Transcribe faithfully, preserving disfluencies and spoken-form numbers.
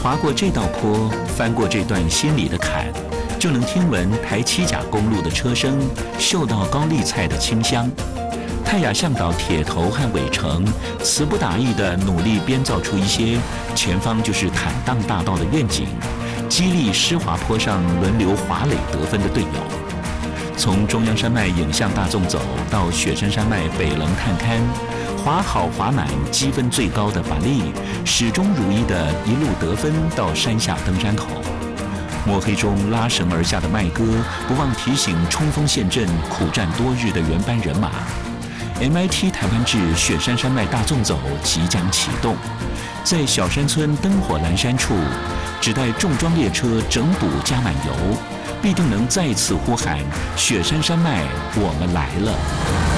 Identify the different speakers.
Speaker 1: 划过这道坡，翻过这段心里的坎，就能听闻台七甲公路的车声，嗅到高丽菜的清香。泰雅向导铁头和伟成词不达意地努力编造出一些前方就是坦荡大道的愿景，激励湿滑坡上轮流滑垒得分的队友。从中央山脉影向大纵走到雪山山脉北棱探勘，滑好滑满积分最高的法力，始终如一的一路得分到山下登山口。墨黑中拉绳而下的麦哥不忘提醒冲锋陷阵苦战多日的原班人马。M I T 台湾至雪山山脉大纵走即将启动，在小山村灯火阑珊处，只待重装列车整补加满油，必定能再次呼喊雪山山脉我们来了。